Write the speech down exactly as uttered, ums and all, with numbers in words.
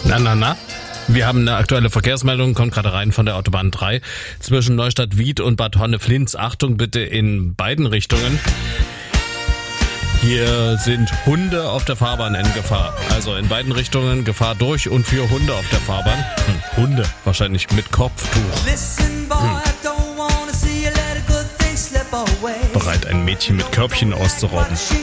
Na, na, na. Wir haben eine aktuelle Verkehrsmeldung, kommt gerade rein von der Autobahn drei zwischen Neustadt-Wied und Bad Honneflins. Achtung bitte in beiden Richtungen. Hier sind Hunde auf der Fahrbahn in Gefahr. Also in beiden Richtungen Gefahr durch und für Hunde auf der Fahrbahn. Hm, Hunde, wahrscheinlich mit Kopftuch. Hm. Bereit, ein Mädchen mit Körbchen auszurauben.